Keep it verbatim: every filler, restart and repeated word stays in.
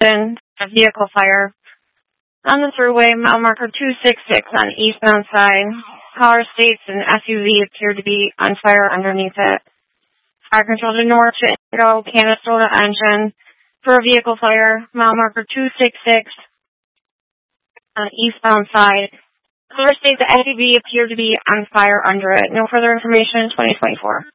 information, a vehicle fire. On the thruway, mile marker two six six on the eastbound side. Caller states an S U V appeared to be on fire underneath it. Fire control to north to Indigo, Canastota engine for a vehicle fire, mile marker two six six on the eastbound side. Caller states the S U V appeared to be on fire under it. No further information, twenty twenty-four.